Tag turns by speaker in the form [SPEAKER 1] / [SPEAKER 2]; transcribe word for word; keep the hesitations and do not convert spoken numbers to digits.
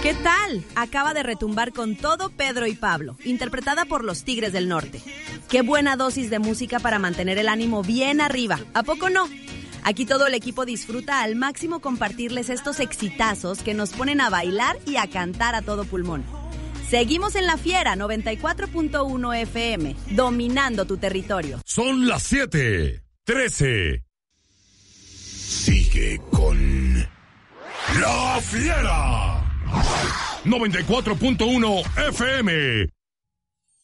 [SPEAKER 1] ¿Qué tal? Acaba de retumbar con todo Pedro y Pablo, interpretada por los Tigres del Norte. Qué buena dosis de música para mantener el ánimo bien arriba, ¿a poco no? Aquí todo el equipo disfruta al máximo compartirles estos exitazos que nos ponen a bailar y a cantar a todo pulmón. Seguimos en La Fiera noventa y cuatro punto uno F M, dominando tu territorio.
[SPEAKER 2] Son las siete, trece. Sigue con La Fiera noventa y cuatro punto uno F M,